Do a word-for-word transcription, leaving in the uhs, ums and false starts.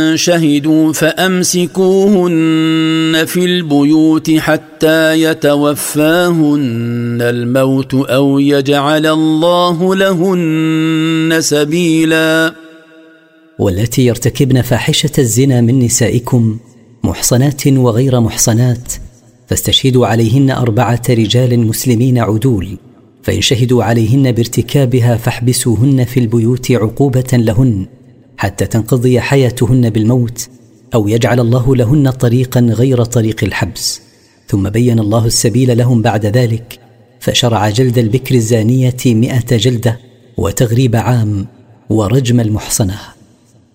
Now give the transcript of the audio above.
شهدوا فأمسكوهن في البيوت حتى يتوفاهن الموت أو يجعل الله لهن سبيلا. والتي يرتكبن فاحشة الزنا من نسائكم محصنات وغير محصنات فاستشهدوا عليهن أربعة رجال مسلمين عدول، فإن شهدوا عليهن بارتكابها فاحبسوهن في البيوت عقوبة لهن حتى تنقضي حياتهن بالموت أو يجعل الله لهن طريقا غير طريق الحبس. ثم بين الله السبيل لهم بعد ذلك، فشرع جلد البكر الزانية مئة جلدة وتغريب عام ورجم المحصنة.